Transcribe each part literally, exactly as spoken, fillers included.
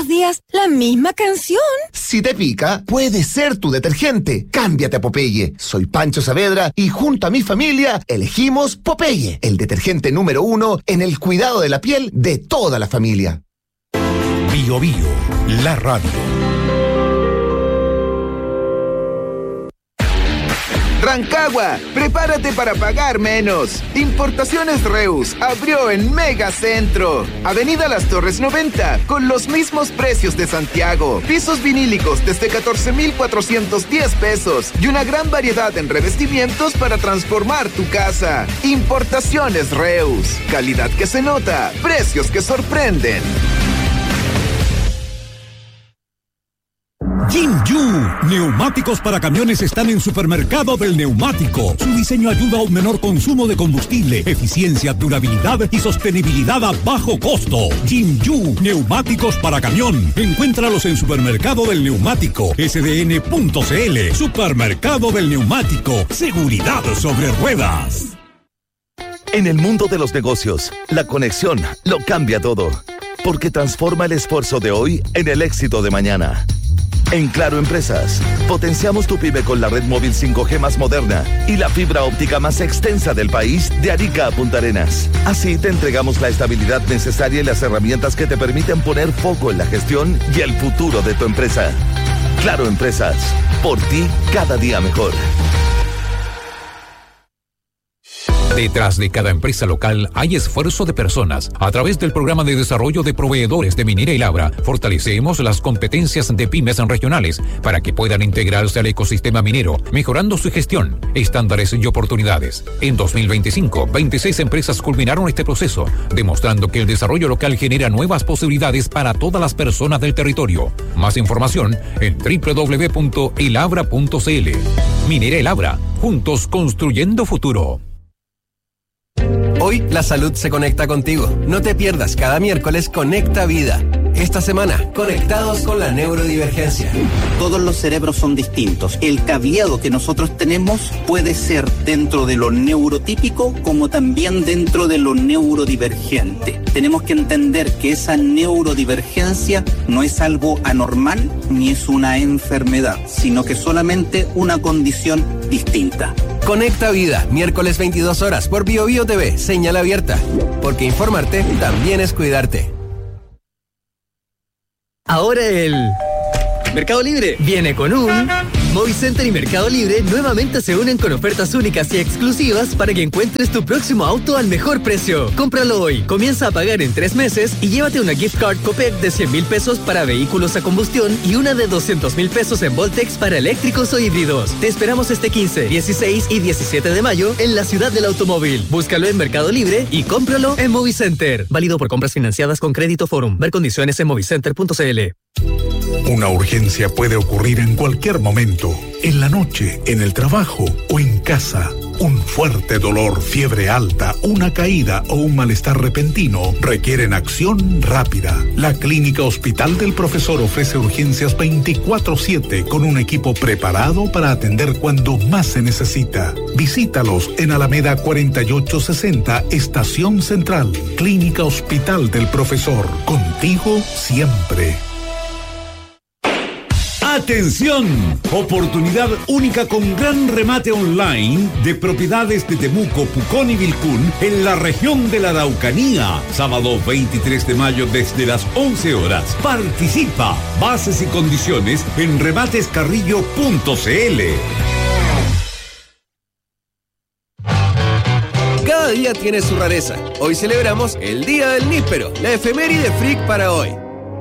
los días la misma canción. Si te pica, puede ser tu detergente. Cámbiate a Popeye. Soy Pancho Saavedra y junto a mi familia elegimos Popeye, el detergente número uno en el cuidado de la piel de toda la familia. Bio Bio, la radio. Rancagua, prepárate para pagar menos. Importaciones Reus abrió en Megacentro. Avenida Las Torres noventa, con los mismos precios de Santiago. Pisos vinílicos desde catorce mil cuatrocientos diez pesos y una gran variedad en revestimientos para transformar tu casa. Importaciones Reus. Calidad que se nota, precios que sorprenden. Jinju, neumáticos para camiones están en Supermercado del Neumático. Su diseño ayuda a un menor consumo de combustible, eficiencia, durabilidad y sostenibilidad a bajo costo. Jinju, neumáticos para camión. Encuéntralos en Supermercado del Neumático, S D N punto C L. Supermercado del Neumático, seguridad sobre ruedas. En el mundo de los negocios, la conexión lo cambia todo, porque transforma el esfuerzo de hoy en el éxito de mañana. En Claro Empresas, potenciamos tu pyme con la red móvil cinco G más moderna y la fibra óptica más extensa del país de Arica a Punta Arenas. Así te entregamos la estabilidad necesaria y las herramientas que te permiten poner foco en la gestión y el futuro de tu empresa. Claro Empresas, por ti cada día mejor. Detrás de cada empresa local hay esfuerzo de personas. A través del programa de desarrollo de proveedores de Minera y Labra, fortalecemos las competencias de pymes regionales para que puedan integrarse al ecosistema minero, mejorando su gestión, estándares y oportunidades. En dos mil veinticinco, veintiséis empresas culminaron este proceso, demostrando que el desarrollo local genera nuevas posibilidades para todas las personas del territorio. Más información en doble u doble u doble u punto elabra punto c l. Minera y Labra, juntos construyendo futuro. Hoy la salud se conecta contigo. No te pierdas cada miércoles Conecta Vida. Esta semana, conectados con la neurodivergencia. Todos los cerebros son distintos. El cableado que nosotros tenemos puede ser dentro de lo neurotípico como también dentro de lo neurodivergente. Tenemos que entender que esa neurodivergencia no es algo anormal ni es una enfermedad, sino que solamente una condición distinta. Conecta Vida, miércoles veintidós horas por Bio Bio T V, señal abierta. Porque informarte también es cuidarte. Ahora el Mercado Libre viene con un... Movicenter y Mercado Libre nuevamente se unen con ofertas únicas y exclusivas para que encuentres tu próximo auto al mejor precio. Cómpralo hoy, comienza a pagar en tres meses y llévate una gift card Copec de cien mil pesos para vehículos a combustión y una de doscientos mil pesos en Voltex para eléctricos o híbridos. Te esperamos este quince, dieciséis y diecisiete de mayo en la ciudad del automóvil. Búscalo en Mercado Libre y cómpralo en Movicenter. Válido por compras financiadas con Crédito Forum. Ver condiciones en movicenter punto c l. Una urgencia puede ocurrir en cualquier momento, en la noche, en el trabajo o en casa. Un fuerte dolor, fiebre alta, una caída o un malestar repentino requieren acción rápida. La Clínica Hospital del Profesor ofrece urgencias veinticuatro siete con un equipo preparado para atender cuando más se necesita. Visítalos en Alameda cuarenta y ocho sesenta, Estación Central. Clínica Hospital del Profesor, contigo siempre. ¡Atención! Oportunidad única con gran remate online de propiedades de Temuco, Pucón y Vilcún en la región de la Araucanía. Sábado veintitrés de mayo desde las once horas. Participa. Bases y condiciones en rematescarrillo punto c l. Cada día tiene su rareza. Hoy celebramos el Día del Níspero, la efeméride freak para hoy.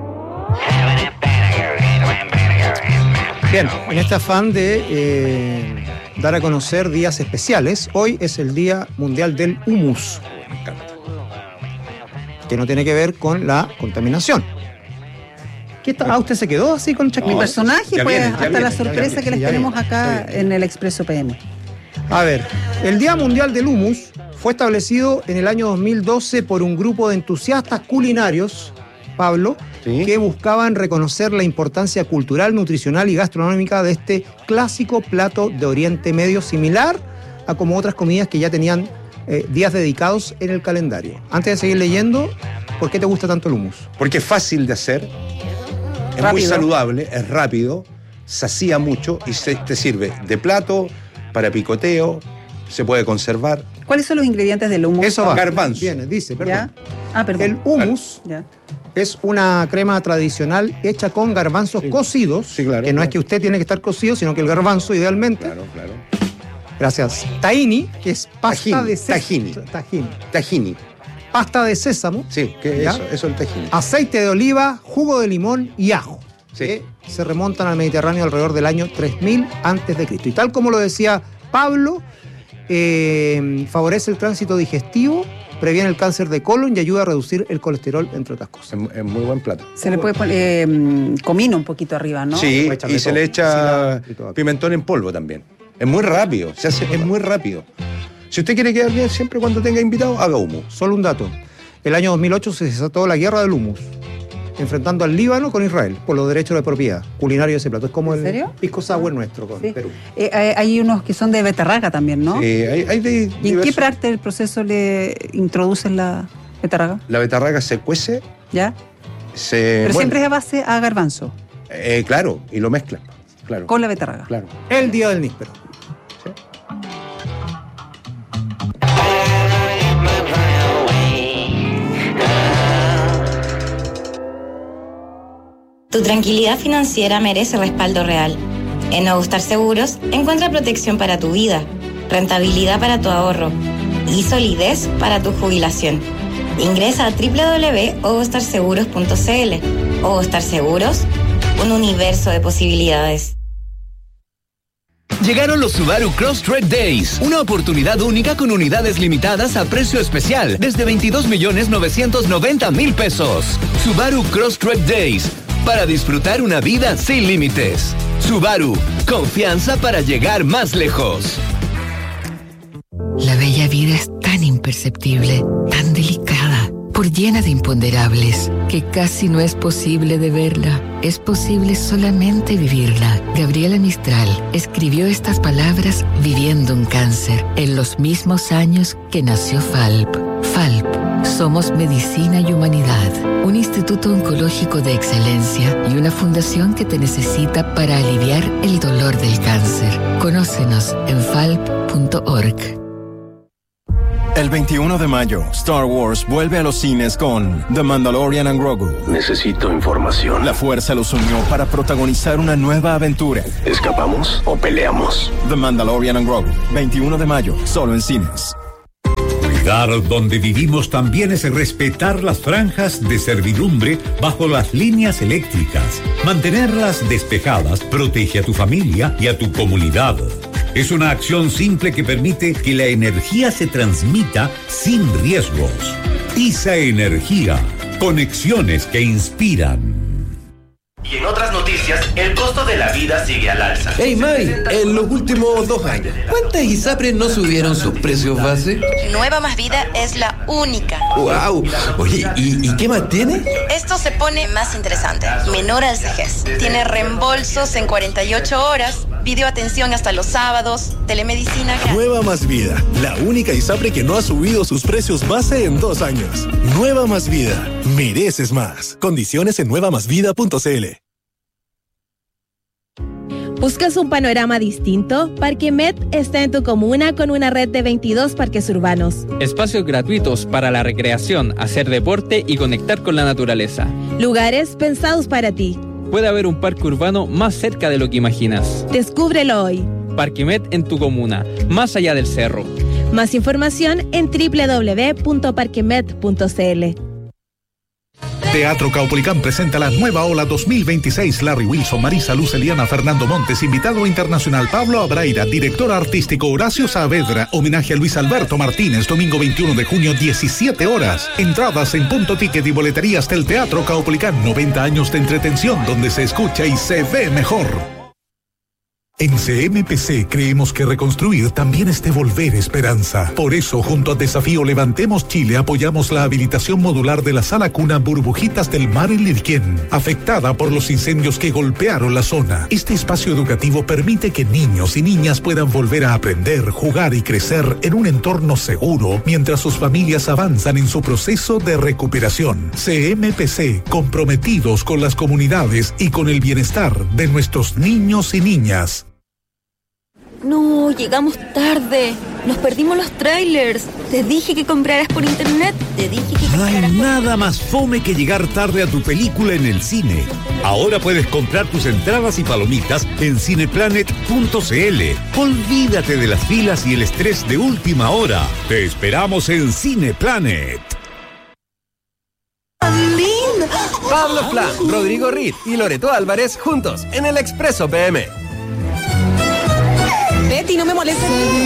Bien, en este afán de eh, dar a conocer días especiales, hoy es el Día Mundial del Humus. Me encanta. Que no tiene que ver con la contaminación. ¿Qué está? Ah, ¿usted se quedó así con Chac? Mi personaje, pues, hasta viene, la sorpresa viene, que les ya tenemos viene, acá en el Expreso P M. A ver, el Día Mundial del Humus fue establecido en el año dos mil doce por un grupo de entusiastas culinarios, Pablo, ¿sí?, que buscaban reconocer la importancia cultural, nutricional y gastronómica de este clásico plato de Oriente Medio, similar a como otras comidas que ya tenían eh, días dedicados en el calendario. Antes de seguir leyendo, ¿por qué te gusta tanto el hummus? Porque es fácil de hacer, Es rápido. Muy saludable, es rápido, sacía mucho y se, te sirve de plato, para picoteo, se puede conservar. ¿Cuáles son los ingredientes del hummus? Eso va. Garbanzo. Viene, dice, perdón. ¿Ya? Ah, perdón. El hummus ya. es una crema tradicional hecha con garbanzos sí. cocidos, sí, claro, que no claro. es que usted tiene que estar cocido, sino que el garbanzo idealmente. Claro, claro. Gracias. Tahini, que es pasta tajini, de sésamo. Tahini. Tahini. Tahini. Pasta de sésamo. Sí, que eso, eso es el tahini. Aceite de oliva, jugo de limón y ajo. Sí. Que se remontan al Mediterráneo alrededor del año tres mil antes de Cristo. Y tal como lo decía Pablo, eh, favorece el tránsito digestivo, previene el cáncer de colon y ayuda a reducir el colesterol, entre otras cosas. Es, es muy buen plato. Se le puede poner eh, comino un poquito arriba, ¿no? Sí, y todo. se le echa pimentón en polvo también. Es muy rápido, se hace, es muy rápido. Si usted quiere quedar bien siempre cuando tenga invitados, haga hummus. Solo un dato. El año dos mil ocho se desató la guerra del hummus, enfrentando al Líbano con Israel por los derechos de propiedad culinario de ese plato. Es como el serio? pisco sour nuestro con sí. Perú. Eh, hay unos que son de beterraga también, ¿no? Sí, hay, hay de ¿Y diversos. en qué parte del proceso le introducen la beterraga? La beterraga se cuece. ¿Ya? Se, Pero bueno, siempre es a base a garbanzo. Eh, claro, y lo mezcla. Claro. Con la beterraga. Claro. El día del níspero. ¿Sí? Tu tranquilidad financiera merece respaldo real. En Nuevo Star Seguros encuentra protección para tu vida, rentabilidad para tu ahorro y solidez para tu jubilación. Ingresa a doble u doble u doble u punto ogostar seguros punto c l. Ogostar Seguros, un universo de posibilidades. Llegaron los Subaru Crosstrek Days, una oportunidad única con unidades limitadas a precio especial desde veintidós millones novecientos noventa mil pesos. Subaru Crosstrek Days, para disfrutar una vida sin límites. Subaru, confianza para llegar más lejos. La bella vida es tan imperceptible, tan delicada, por llena de imponderables, que casi no es posible de verla. Es posible solamente vivirla. Gabriela Mistral escribió estas palabras viviendo un cáncer en los mismos años que nació F A L P. F A L P. Somos Medicina y Humanidad, un instituto oncológico de excelencia y una fundación que te necesita para aliviar el dolor del cáncer. Conócenos en falp punto org. El veintiuno de mayo, Star Wars vuelve a los cines con The Mandalorian and Grogu. Necesito información. La Fuerza los unió para protagonizar una nueva aventura. ¿Escapamos o peleamos? The Mandalorian and Grogu, veintiuno de mayo, solo en cines. Cuidar donde vivimos también es respetar las franjas de servidumbre bajo las líneas eléctricas. Mantenerlas despejadas protege a tu familia y a tu comunidad. Es una acción simple que permite que la energía se transmita sin riesgos. ISA Energía. Conexiones que inspiran. Y en otras noticias, el costo de la vida sigue al alza. Hey May, en los últimos dos años, ¿cuántas ISAPRES no subieron sus precios base? Nueva Más Vida es la única. ¡Wow! Oye, ¿y, ¿y qué más tiene? Esto se pone más interesante. Menor al vejez. Tiene reembolsos en cuarenta y ocho horas, videoatención hasta los sábados, telemedicina gratis. Nueva Más Vida, la única ISAPRE que no ha subido sus precios base en dos años. Nueva Más Vida, mereces más. Condiciones en nueva más vida punto c l. ¿Buscas un panorama distinto? Parquemet está en tu comuna con una red de veintidós parques urbanos. Espacios gratuitos para la recreación, hacer deporte y conectar con la naturaleza. Lugares pensados para ti. Puede haber un parque urbano más cerca de lo que imaginas. Descúbrelo hoy. Parquemet en tu comuna, más allá del cerro. Más información en doble u doble u doble u punto parquemet punto c l. Teatro Caupolicán presenta la nueva ola dos mil veintiséis. Larry Wilson, Marisa Luz, Eliana, Fernando Montes, invitado internacional Pablo Abraira, director artístico Horacio Saavedra, homenaje a Luis Alberto Martínez, domingo veintiuno de junio, diecisiete horas. Entradas en Punto Ticket y boleterías del Teatro Caupolicán. noventa años de entretención donde se escucha y se ve mejor. En C M P C creemos que reconstruir también es devolver esperanza. Por eso, junto a Desafío Levantemos Chile, apoyamos la habilitación modular de la sala cuna Burbujitas del Mar en Lirquén, afectada por los incendios que golpearon la zona. Este espacio educativo permite que niños y niñas puedan volver a aprender, jugar y crecer en un entorno seguro, mientras sus familias avanzan en su proceso de recuperación. C M P C, comprometidos con las comunidades y con el bienestar de nuestros niños y niñas. No, llegamos tarde. Nos perdimos los trailers. Te dije que compraras por internet. Te dije que No hay compraras nada más fome que llegar tarde a tu película en el cine. Ahora puedes comprar tus entradas y palomitas en cineplanet punto c l. Olvídate de las filas y el estrés de última hora. Te esperamos en Cineplanet. Pablo Flan, Rodrigo Reed y Loreto Álvarez juntos en el Expreso P M. Betty, no me molestes.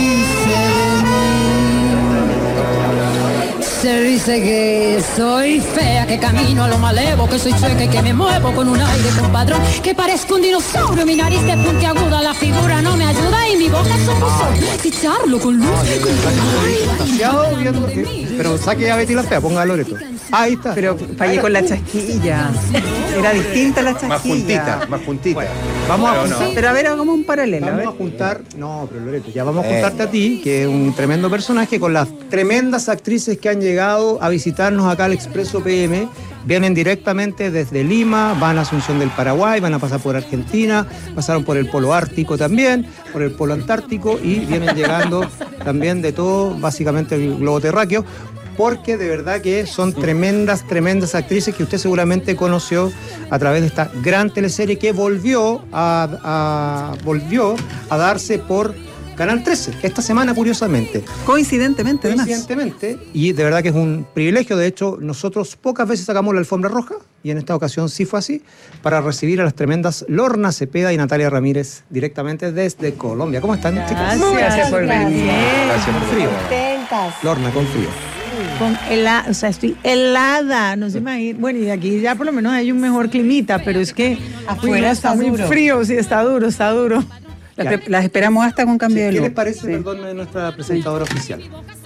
Se dice que soy fea, que camino a lo malevo, que soy chueca y que me muevo con un aire compadrón, que parezco un dinosaurio, mi nariz de puntiaguda, la figura no me ayuda y mi boca es un buzón. Si charlo con luz, Pero saque a Betty la fea, ponga a Loreto. Ahí está. Pero fallé con la chasquilla. Era distinta la chasquilla. Más juntita, más juntita. Bueno, vamos Pero a no. juntar, Pero a ver, hagamos un paralelo. vamos a a ver. juntar, no, pero Loreto, ya vamos a Eh. juntarte a ti, que es un tremendo personaje, con las tremendas actrices que han llegado a visitarnos acá al Expreso P M. Vienen directamente desde Lima, van a Asunción del Paraguay, van a pasar por Argentina, pasaron por el Polo Ártico también, por el Polo Antártico y vienen llegando también de todo, básicamente el globo terráqueo, porque de verdad que son tremendas, tremendas actrices que usted seguramente conoció a través de esta gran teleserie que volvió a, a- volvió a darse por Canal trece, esta semana curiosamente. Coincidentemente, además. Coincidentemente, y de verdad que es un privilegio. De hecho, nosotros pocas veces sacamos la alfombra roja, y en esta ocasión sí fue así, para recibir a las tremendas Lorna Cepeda y Natalia Ramírez directamente desde Colombia. ¿Cómo están, chicas? Gracias, gracias por venir. Gracias por frío. Contentas. Lorna, con frío. Con helada, o sea, estoy helada, no se imagina. Bueno, y aquí ya por lo menos hay un mejor climita, pero es que Afuera está, está muy duro. frío, sí, está duro, está duro. Las, pe- las esperamos hasta con cambio de ¿Qué look. les parece, Sí. perdón, de nuestra presentadora oficial?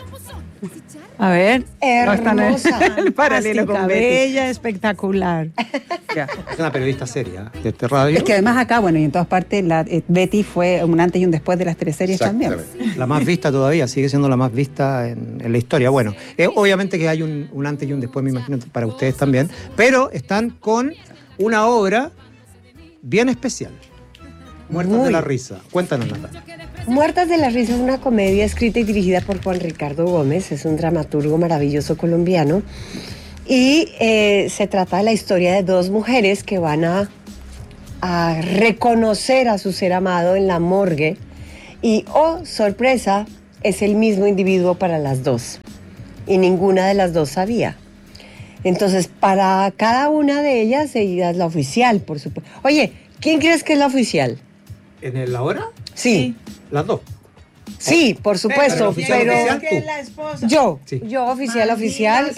A ver. Hermosa. El paralelo con Betty. bella, espectacular. Ya. Es una periodista seria de este radio. Es que además acá, bueno, y en todas partes, la, eh, Betty fue un antes y un después de las teleseries también. La más vista todavía, sigue siendo la más vista en, en la historia. Bueno, eh, obviamente que hay un, un antes y un después, me imagino, para ustedes también, pero están con una obra bien especial. Muertas Muy. de la risa. Cuéntanos, Nata. Muertas de la risa es una comedia escrita y dirigida por Juan Ricardo Gómez, es un dramaturgo maravilloso colombiano, y eh, se trata de la historia de dos mujeres que van a, a reconocer a su ser amado en la morgue, y, oh, sorpresa, es el mismo individuo para las dos, y ninguna de las dos sabía. Entonces, para cada una de ellas, ella es la oficial, por supuesto. Oye, ¿quién crees que es la oficial? ¿En el ahora? Sí. Las dos. Sí, por supuesto, Pero pero, oficial, oficial, que tú. es la esposa. Yo, Sí. yo oficial, oficial.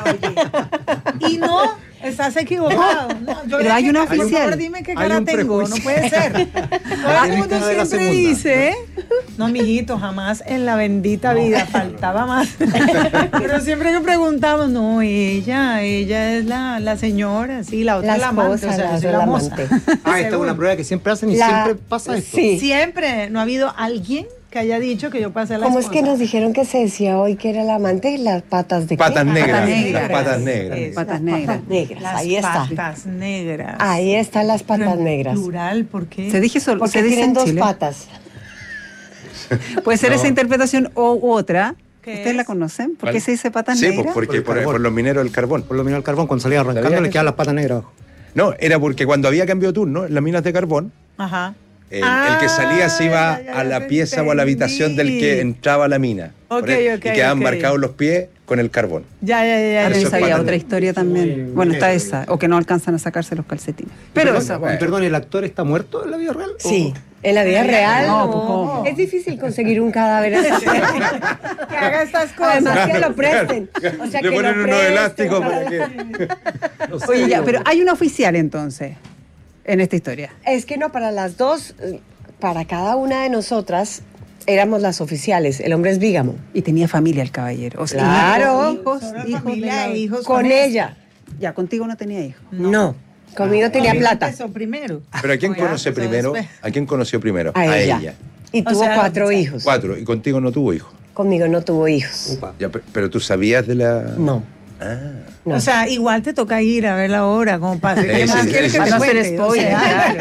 Y no, estás equivocado. No, yo Pero ya hay que- una por oficial. favor, dime qué Hay cara un tengo, no prejuicio. puede ser. Todo el Tienes mundo cara de la siempre segunda. dice, no, mijito, jamás en la bendita vida, faltaba más. Pero siempre que preguntamos, no, ella, ella es la, la señora, sí, la otra La es la amante, esposa, o sea, la yo soy otra la la moza. amante. Ah, esta es Seguro. una prueba que siempre hacen y La- siempre pasa esto. sí. Siempre, no ha habido alguien que haya dicho que yo pasé a la ¿Cómo es esposa. que nos dijeron que se decía hoy que era la amante? Las patas de qué? Patas negras. Patas negras. Las patas negras. Eso. Patas negras. Patas negras, Las ahí está. patas negras. Ahí están las patas Pero en negras. Plural, ¿por qué? Se dije solo, Porque se dice tienen en dos Chile. patas. Puede ser No. esa interpretación o u otra. ¿Qué ¿Ustedes la es? conocen? ¿Por ¿Cuál? qué se dice patas Sí, negras? pues porque Por el por, carbón. por los mineros del carbón. Por lo menos el carbón, cuando salía arrancando, ¿Sabías le eso? quedaban las patas negras abajo. No, era porque cuando había cambio de turno en las minas de carbón, Ajá. el, el que salía se iba Ah, ya, ya a la te pieza o a la habitación del que entendí. entraba a la mina. Ok, Por ahí, ok, y quedaban ok. marcados los pies con el carbón. Ya, ya, ya. Ah, ya. Eso yo es sabía patas otra negras. historia también. Bueno, está esa. O que no alcanzan a sacarse los calcetines. Pero Perdón, esa, bueno. perdón, ¿el actor está muerto en la vida real? Sí. En la vida real No, pues, ¿cómo? es difícil conseguir un cadáver. Que haga estas cosas. Además que lo presten. O sea, Le que ponen lo unos presten elásticos para- para que... Oye, ya, pero hay una oficial entonces en esta historia. Es que no, para las dos, eh, para cada una de nosotras éramos las oficiales. El hombre es bígamo. Y tenía familia el caballero. O sea, claro. Hijos, hijos, familia, hijos, hijos con, con ella. Ya, contigo no tenía hijos. No. no. Conmigo ah, tenía plata. Empezó primero. ¿Pero a quién Bueno, conoce primero? ¿A quién conoció primero? A, a ella. ella. Y o tuvo sea, cuatro hijos. Cuatro. ¿Y contigo no tuvo hijos? Conmigo no tuvo hijos. Ya, pero tú sabías de la... No. Ah. No. O sea, igual te toca ir a ver la obra, como pasa. ¿Qué sí, más sí, quieres sí, que sí. te No cuente? hacer spoiler, O sea,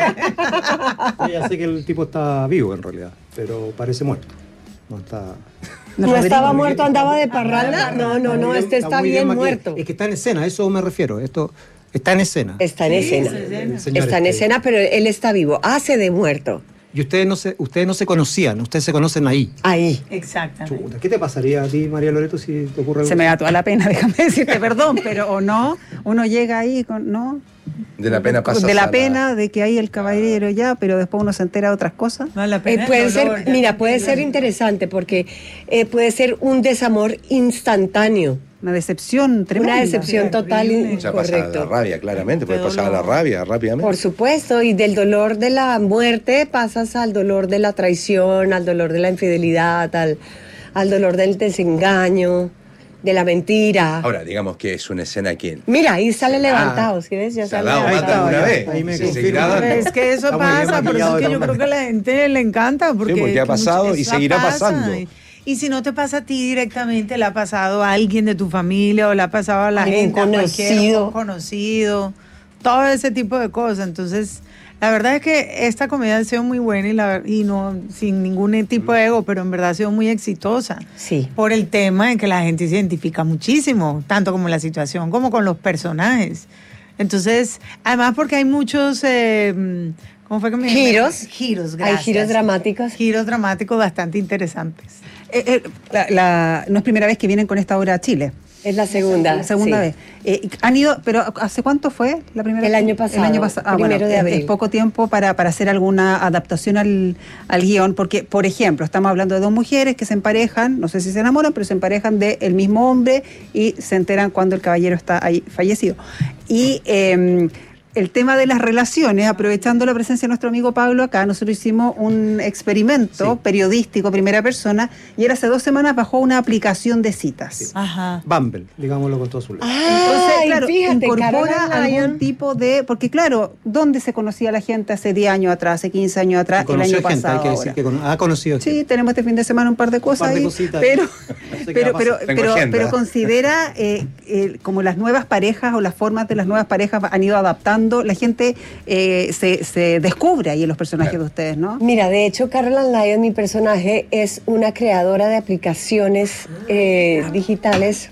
claro. Ya sé que el tipo está vivo en realidad, pero parece muerto. No está... No, no estaba muerto, andaba de parranda. No, no, no, este está, está bien, bien muerto. Es que está en escena, a eso me refiero. Esto está en escena. Está en sí, escena. Señor está en este. escena, pero él está vivo. Hace de muerto. Y ustedes no se, ustedes no se conocían, ustedes se conocen ahí. Ahí. Exactamente. Chuta, ¿qué te pasaría a ti, María Loreto, si te ocurre algo? Se me da toda la pena, déjame decirte perdón, pero o no, uno llega ahí con, ¿no? De la pena pasa De la sala. pena de que hay el caballero ya, pero después uno se entera de otras cosas. No, la pena eh, puede dolor, ser, mira, puede ser interesante porque eh, puede ser un desamor instantáneo. Una decepción tremenda. Una decepción total. O sea, pasa la rabia, claramente, puede pasar a la rabia rápidamente. Por supuesto, y del dolor de la muerte pasas al dolor de la traición, al dolor de la infidelidad, al, al dolor del desengaño, de la mentira. Ahora, digamos que es una escena aquí. Mira, ahí sale ah, levantado, ¿sí ves? Ya se ha sale dado levantado. una vez. Ahí me se confirma. Es que eso pasa, por eso es que yo creo que a la gente le encanta. Porque, sí, porque ha pasado y seguirá pasa. pasando. Y, y si no te pasa a ti directamente, le ha pasado a alguien de tu familia o le ha pasado a la alguien gente, conocido. a conocido, todo ese tipo de cosas. Entonces, la verdad es que esta comedia ha sido muy buena y, la, y no sin ningún tipo de ego, pero en verdad ha sido muy exitosa. Sí. Por el tema en que la gente se identifica muchísimo, tanto como la situación como con los personajes. Entonces, además porque hay muchos... Eh, ¿Cómo fue que me Giros. Giros, gracias. Hay giros dramáticos. Giros dramáticos bastante interesantes. Eh, eh, la, la, no es primera vez que vienen con esta obra a Chile. Es la segunda. La segunda sí. vez. Eh, han ido, pero ¿hace cuánto fue la primera El vez? año pasado. El año pasado. Ah, primero bueno, de es, abril. es poco tiempo para, para hacer alguna adaptación al, al guión, porque, por ejemplo, estamos hablando de dos mujeres que se emparejan, no sé si se enamoran, pero se emparejan del mismo hombre y se enteran cuando el caballero está ahí fallecido. Y... Eh, el tema de las relaciones, aprovechando la presencia de nuestro amigo Pablo acá, nosotros hicimos un experimento sí. periodístico, primera persona, y él hace dos semanas bajó una aplicación de citas. Sí. Ajá. Bumble, digámoslo con todo su lado. Ah, entonces, claro, fíjate, incorpora algún tipo de... Porque claro, ¿dónde se conocía la gente hace diez años atrás, hace quince años atrás, el año gente, pasado? Hay que decir que con, ha conocido Sí, gente. tenemos este fin de semana un par de cosas un par de ahí, cositas, pero, no sé pero, pero, pero, pero considera eh, eh, como las nuevas parejas o las formas de las nuevas parejas han ido adaptando, la gente... Eh, se, se descubre ahí en los personajes claro. de ustedes, ¿no? Mira, de hecho, Caroline Lyon, mi personaje, es una creadora de aplicaciones eh, digitales,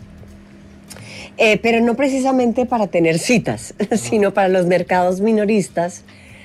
eh, pero no precisamente para tener citas, sino para los mercados minoristas.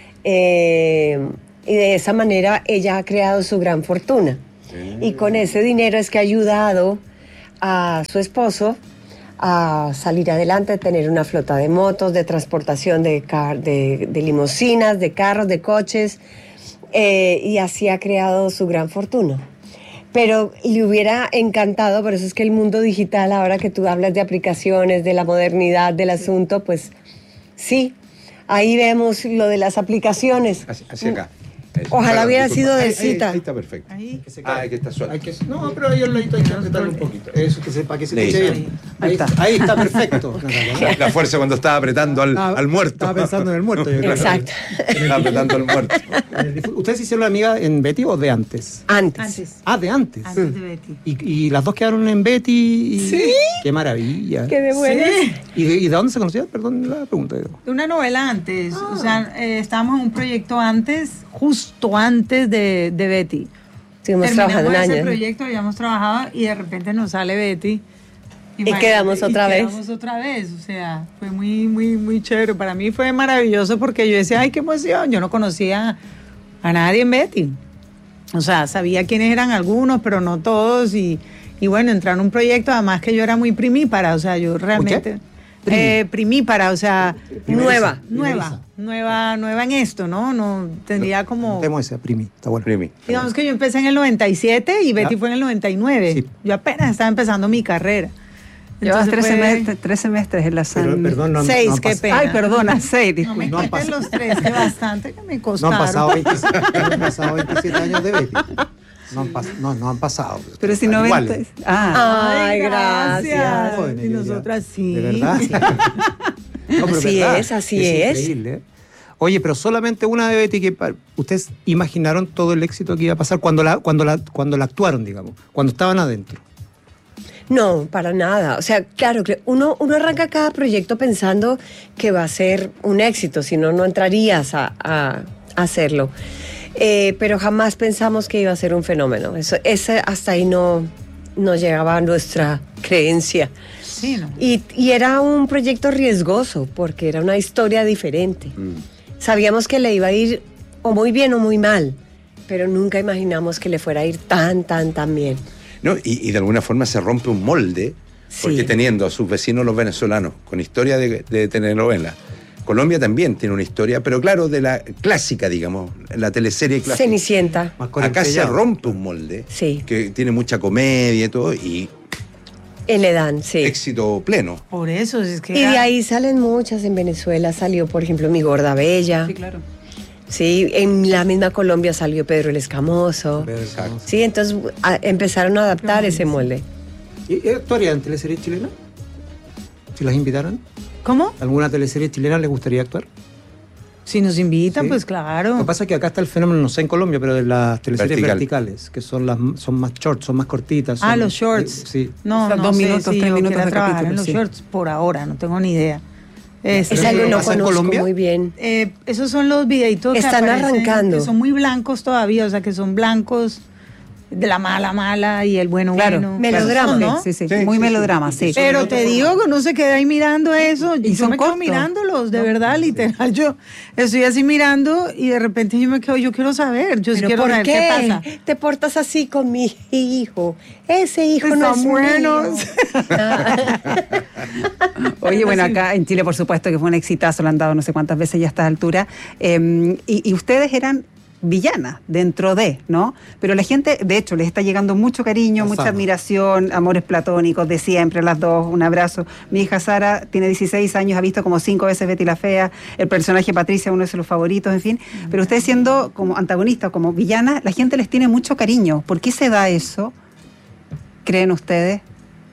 Eh, y de esa manera ella ha creado su gran fortuna. Sí. Y con ese dinero es que ha ayudado a su esposo a salir adelante, tener una flota de motos, de transportación de, car de, de limusinas, de carros, de coches, eh, y así ha creado su gran fortuna. Pero le hubiera encantado, por eso es que el mundo digital, ahora que tú hablas de aplicaciones, de la modernidad del asunto, pues sí, ahí vemos lo de las aplicaciones. Hacia, hacia acá. Eso. Ojalá Perdón, hubiera disculpa. sido de ahí, cita. Ahí, ahí está perfecto. Ahí. Ah, que está suelto. Hay que, no, pero ahí al ladito hay que apretarle un poquito. Eso, que sepa que se escuche bien. Ahí está. Ahí está perfecto. La, la fuerza cuando estaba apretando al, estaba, al muerto. Estaba pensando en el muerto. Yo creo. Exacto. Estaba apretando al muerto. ¿Ustedes se hicieron amiga en Betty o de antes? Antes. Antes. Ah, de antes. Antes de Betty. Y, y las dos quedaron en Betty. Y, sí. Qué maravilla. Qué de buenas. Sí. ¿Y, de, ¿Y de dónde se conocían? Perdón la pregunta. De una novela antes. Ah. O sea, eh, estábamos en un proyecto antes, justo antes de, de Betty. Estuvimos trabajando un año. ese proyecto, habíamos trabajado y de repente nos sale Betty. Y quedamos otra y vez. Quedamos otra vez, o sea, fue muy, muy, muy chévere. Para mí fue maravilloso porque yo decía, ay, qué emoción. Yo no conocía a nadie en Betty. O sea, sabía quiénes eran algunos, pero no todos. Y, y bueno, entrar en un proyecto, además que yo era muy primípara, o sea, yo realmente... Eh, primípara, o sea, nueva, nueva, nueva, nueva en esto, ¿no? No tendría como. Tenemos esa primi, está bueno. Primi. Digamos que yo empecé en el noventa y siete y Betty ¿Ah? fue en el noventa y nueve. Sí. Yo apenas estaba empezando mi carrera. Llevas tres, fue... semestres, tres semestres en la San... Pero, perdón, no han, seis, no han qué pas... pena. Ay, perdona, seis, disculpe. No me quiten los tres, que bastante que me No costaron. han pasado veintisiete, no han pasado veintisiete años de Betty. No han, pas... no, no han pasado. Pero si no igual. ven... Ah. Ay, gracias. gracias. Jóvenes, Y ya, nosotras sí. De verdad. No, pero Así verdad, es, así es. Increíble, ¿eh? Oye, pero solamente una de Betty que pa- ustedes imaginaron todo el éxito que iba a pasar cuando la, cuando la, cuando la actuaron, digamos, cuando estaban adentro. No, para nada. O sea, claro, que uno, uno arranca cada proyecto pensando que va a ser un éxito, si no, no entrarías a, a hacerlo. Eh, pero jamás pensamos que iba a ser un fenómeno. Eso, ese, hasta ahí no, no llegaba a nuestra creencia. Sí, ¿no? Y, y era un proyecto riesgoso, porque era una historia diferente. Mm. Sabíamos que le iba a ir o muy bien o muy mal, pero nunca imaginamos que le fuera a ir tan, tan, tan bien. ¿No? Y, y de alguna forma se rompe un molde, porque Sí. teniendo a sus vecinos los venezolanos con historia de, de telenovela, Colombia también tiene una historia, pero claro, de la clásica, digamos, la teleserie clásica. Cenicienta. Acá se rompe un molde, Sí. que tiene mucha comedia y todo, y El Edán, sí. éxito pleno. Por eso es que... Y de ahí salen muchas. En Venezuela salió, por ejemplo, Mi Gorda Bella. Sí, claro. Sí, en la misma Colombia salió Pedro el Escamoso. Exacto. Sí, entonces a- empezaron a adaptar ese molde. ¿Y actuaría en teleseries chilenas? Si las invitaran. ¿Cómo? ¿Alguna teleserie chilena les gustaría actuar? Si nos invitan, Sí. pues claro. Lo que pasa es que acá está el fenómeno, no sé en Colombia, pero de las teleseries Vertical. verticales, que son las son más shorts, son más cortitas. Ah, son- los shorts. eh, Sí. No, O sea, no dos sé minutos, si tres yo minutos quiera de trabajar capítulo, en los sí. shorts por ahora, no tengo ni idea. Este, Es algo que no ¿Pasa en conozco Colombia? muy bien. eh, esos son los videitos que Están aparecen, arrancando. que son muy blancos todavía, o sea, que son blancos de la mala mala y el bueno Claro, bueno. Melodrama, ¿no? Sí, sí, Sí, muy sí, melodrama, sí. Pero te digo que uno se queda ahí mirando eso. Y Y yo son me quedo cortos. mirándolos, de verdad, literal. Yo estoy así mirando y de repente yo me quedo, yo quiero saber, yo sí ¿Pero quiero por saber qué? qué pasa. te portas así con mi hijo? Ese hijo no Están es buenos. mío. Oye, bueno, acá en Chile, por supuesto, que fue un exitazo, lo han dado no sé cuántas veces ya a esta altura. Eh, y, y ustedes eran villanas dentro de, ¿no? Pero la gente, de hecho, les está llegando mucho cariño, Las mucha ama. admiración, amores platónicos de siempre, las dos, un abrazo. Mi hija Sara tiene dieciséis años, ha visto como cinco veces Betty la Fea, el personaje Patricia, uno de sus favoritos, en fin. Pero ustedes siendo como antagonistas, como villanas, la gente les tiene mucho cariño. ¿Por qué se da eso? ¿Creen ustedes?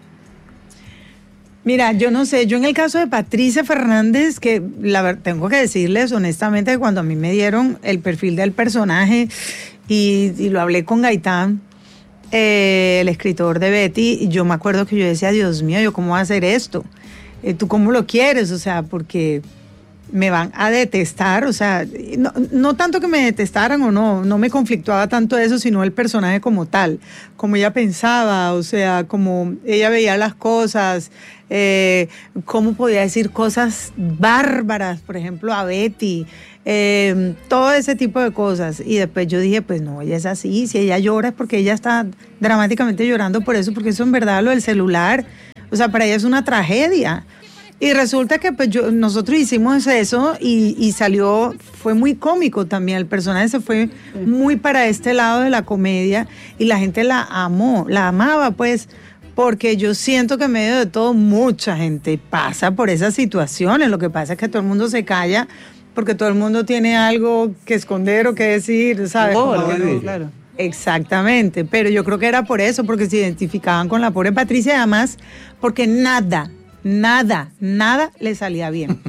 Mira, yo no sé, yo en el caso de Patricia Fernández, que la ver- tengo que decirles honestamente que cuando a mí me dieron el perfil del personaje y, y lo hablé con Gaitán, eh, el escritor de Betty, y yo me acuerdo que yo decía, Dios mío, ¿yo cómo voy a hacer esto? Eh, ¿Tú cómo lo quieres? O sea, porque me van a detestar, o sea, no, no tanto que me detestaran o no, no me conflictuaba tanto eso, sino el personaje como tal, como ella pensaba, o sea, como ella veía las cosas, eh, cómo podía decir cosas bárbaras, por ejemplo, a Betty, eh, todo ese tipo de cosas. Y después yo dije, pues no, ella es así, si ella llora es porque ella está dramáticamente llorando por eso, porque eso en verdad lo del celular, o sea, para ella es una tragedia. Y resulta que pues yo, nosotros hicimos eso y, y salió, fue muy cómico también, el personaje se fue muy para este lado de la comedia y la gente la amó, la amaba pues, porque yo siento que en medio de todo mucha gente pasa por esas situaciones, lo que pasa es que todo el mundo se calla porque todo el mundo tiene algo que esconder o que decir, ¿sabes? Oh, Como claro, que- claro. Exactamente, pero yo creo que era por eso, porque se identificaban con la pobre Patricia y además porque nada, nada, nada le salía bien.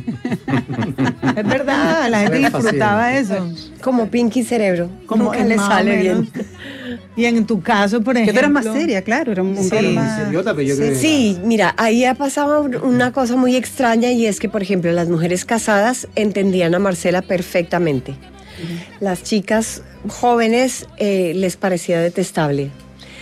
Es verdad, la gente disfrutaba eso. Como Pinky Cerebro. Como Nunca le más o sale menos. bien. Y en tu caso, por Que ejemplo. tú eras más seria, claro, era un, un Sí. rol más... Seriota, pero yo creo que- Sí, mira, ahí ha pasado una cosa muy extraña y es que, por ejemplo, las mujeres casadas entendían a Marcela perfectamente. Las chicas jóvenes eh, les parecía detestable.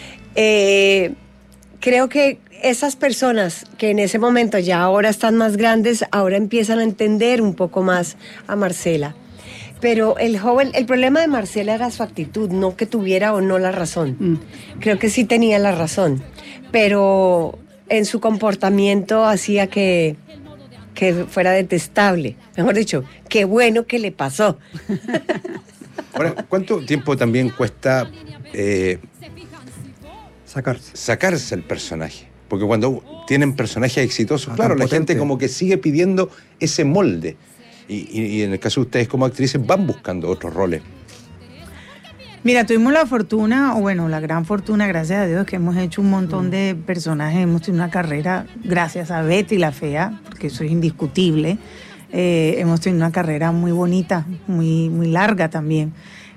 Eh, creo que esas personas que en ese momento ya ahora están más grandes, ahora empiezan a entender un poco más a Marcela. Pero el joven, el problema de Marcela era su actitud, no que tuviera o no la razón. Mm. Creo que sí tenía la razón, pero en su comportamiento hacía que, que fuera detestable. Mejor dicho, qué bueno que le pasó. Ahora, ¿cuánto tiempo también cuesta eh, Sacarse. sacarse el personaje? Porque cuando tienen personajes exitosos, ah, claro, la potente. gente como que sigue pidiendo ese molde. Y, y, y en el caso de ustedes como actrices van buscando otros roles. Mira, tuvimos la fortuna, o bueno, la gran fortuna, gracias a Dios, que hemos hecho un montón de personajes, hemos tenido una carrera, gracias a Betty la Fea, porque eso es indiscutible, eh, hemos tenido una carrera muy bonita, muy, muy larga también.